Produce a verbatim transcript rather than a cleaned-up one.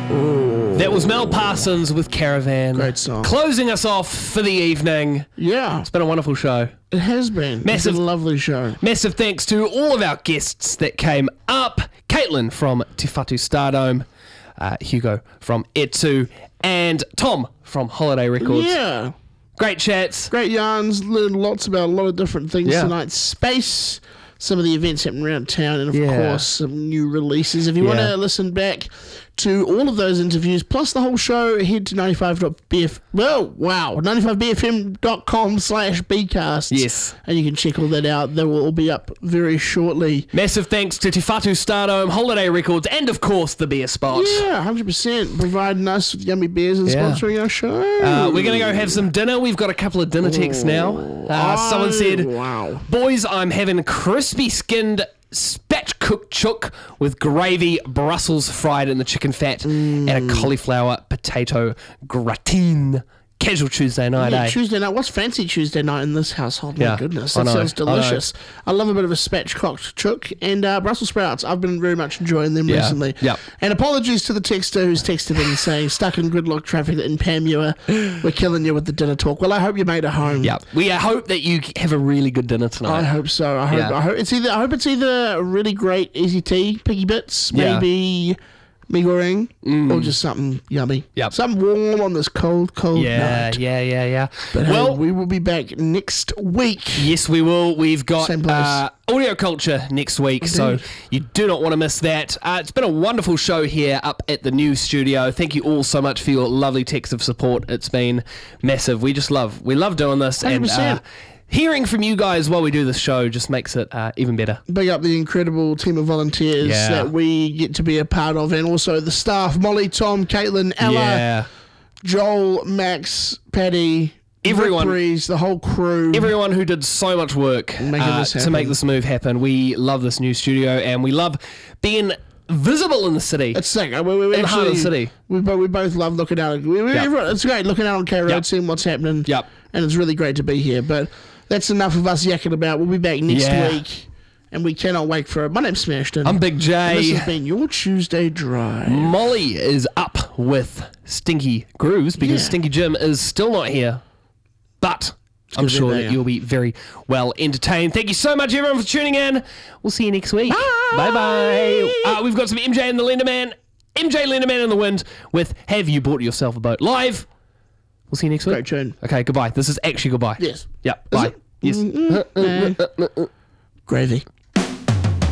That was Mel Parsons with Caravan. Great song. Closing us off for the evening. Yeah. It's been a wonderful show. It has been. Massive, it's been a lovely show. Massive thanks to all of our guests that came up. Caitlin from Te Whatu Stardome, uh, Hugo from Etu, and Tom from Holiday Records. Yeah. Great chats. Great yarns. Learned lots about a lot of different things Yeah. tonight. Space, some of the events happening around town, and of Yeah. course some new releases. If you want Yeah. to listen back to all of those interviews, plus the whole show, head to ninety-five dot b f. Well, wow, ninety-five b f m dot com slash bcast. Yes. And you can check all that out. They will all be up very shortly. Massive thanks to Te Whatu Stardome, Holiday Records, and of course the Beer Spot. Yeah, one hundred percent providing us with yummy beers and Yeah. sponsoring our show. Uh, we're going to go have some dinner. We've got a couple of dinner texts now. Uh, someone said, wow. boys, I'm having crispy skinned spatchcook chook with gravy, Brussels fried in the chicken fat, Mm. and a cauliflower potato gratin. Casual Tuesday night, Yeah, eh? Tuesday night. What's fancy Tuesday night in this household? My Yeah, goodness, I that know, sounds I know. delicious. I, love a bit of a spatchcocked chook and uh, Brussels sprouts. I've been very much enjoying them Yeah, recently. yep. And apologies to the texter who's texted in saying stuck in gridlock traffic in Panmure. We're killing you with the dinner talk. Well, I hope you made it home. Yeah, we uh, hope that you have a really good dinner tonight. I hope so. I hope. Yeah. I hope it's either. I hope it's either a really great easy tea, piggy bits, Yeah. maybe mee goreng, or just something yummy. Yep. Something warm on this cold, cold yeah, night. yeah, yeah, yeah. But hey, well, we will be back next week. yes, we will. We've got Same place. uh, Audio Culture next week, so you do not want to miss that. Uh, it's been a wonderful show here up at the new studio. Thank you all so much for your lovely texts of support. It's been massive. We just love, we love doing this, one hundred percent. and uh, hearing from you guys while we do this show just makes it uh, even better. Big up the incredible team of volunteers Yeah. that we get to be a part of, and also the staff: Molly, Tom, Caitlin, Ella, Yeah, Joel, Max, Paddy, Everyone. Rick Breeze, the whole crew. everyone who did so much work Making uh, this to happen. make this move happen. We love this new studio, and we love being visible in the city. It's sick. We, we, we In the heart of the actually- city. We, bo- we both love looking out. We, we, Yep. everyone- It's great looking out on K Road, Yep. seeing what's happening. Yep. And it's really great to be here. But that's enough of us yakking about. We'll be back next Yeah. week, and we cannot wait for it. My name's Smashton. I'm Big And J. this has been your Tuesday Drive. Molly is up with Stinky Grooves because Yeah. Stinky Jim is still not here. But I'm gonna be sure there, that yeah. you'll be very well entertained. Thank you so much, everyone, for tuning in. We'll see you next week. Bye bye. Uh, we've got some M J and the Lenderman. M J Lenderman in the Wind with Have You Bought Yourself a Boat live. We'll see you next week. Great tune. Okay, goodbye. This is actually goodbye. Yes. Yep. Is Bye. it? Yes. Mm, mm, mm. Gravy.